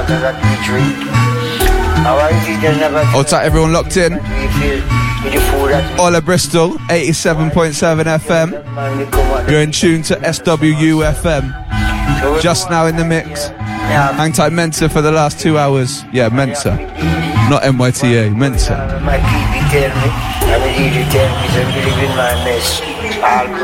What's that, everyone locked in? Ola Bristol, 87.7 FM. You're in tune to SWU FM. Just now in the mix. Hang tight, Mensa, for the last 2 hours. Yeah, Mensa. Not MYTA, Mensa.